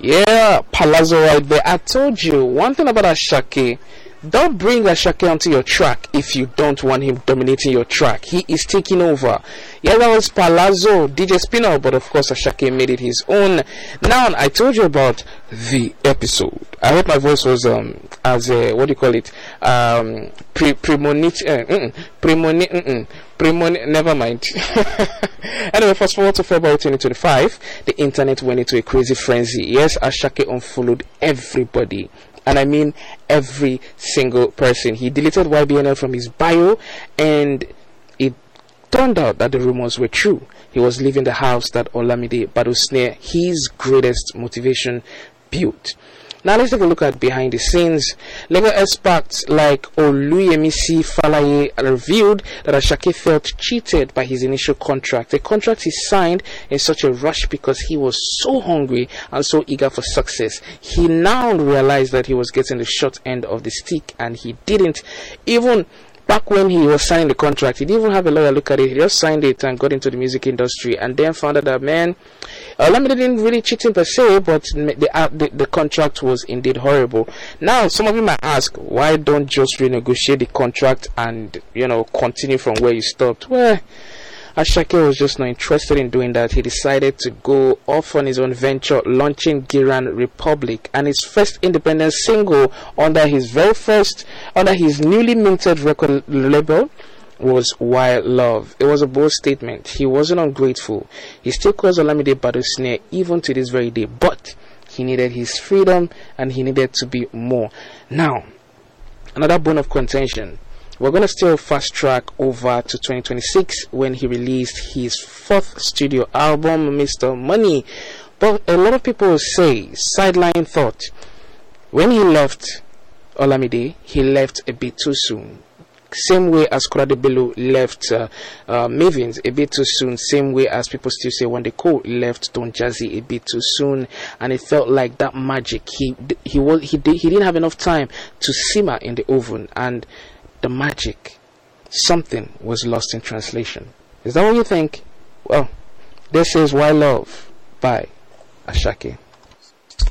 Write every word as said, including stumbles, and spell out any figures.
Yeah, Palazzo right there. I told you one thing about Asake. Don't bring Asake onto your track if you don't want him dominating your track. He is taking over. Yeah, that was Palazzo, D J Spinner, but of course Asake made it his own. Now, I told you about the episode. I hope my voice was um as a, what do you call it? Um, pre premonit, uh, mm, premonit, mm, premonit. Never mind. Anyway, fast forward to February twenty twenty-five, the internet went into a crazy frenzy. Yes, Asake unfollowed everybody. And I mean every single person. He deleted Y B N L from his bio, and it turned out that the rumors were true. He was leaving the house that Olamide Badosnare, his greatest motivation, built. Now let's take a look at behind the scenes. Legal experts like Oluyemisi Falaye revealed that Asake felt cheated by his initial contract, a contract he signed in such a rush because he was so hungry and so eager for success. He now realized that he was getting the short end of the stick, and he didn't even. Back when he was signing the contract, he didn't even have a lawyer look at it. He just signed it and got into the music industry, and then found out that, man, Olamide didn't really cheat him per se, but the, uh, the the contract was indeed horrible. Now, some of you might ask, why don't just renegotiate the contract and, you know, continue from where you stopped? Well, Asake was just not interested in doing that. He decided to go off on his own venture, launching Giran Republic, and his first independent single under his very first, under his newly minted record label was Wild Love. It was a bold statement. He wasn't ungrateful. He still calls Olamide Badosnare even to this very day, but he needed his freedom and he needed to be more. Now, another bone of contention. We're going to still fast track over to twenty twenty-six when he released his fourth studio album, Mister Money. But a lot of people say, sideline thought, when he left Olamide, he left a bit too soon. Same way as Korede Bello left uh, uh, Mavins a bit too soon. Same way as people still say Wande Coal left Don Jazzy a bit too soon. And it felt like that magic. He he was he did, he didn't have enough time to simmer in the oven, and the magic, something was lost in translation. Is that what you think? Well, this is Why Love by Asake.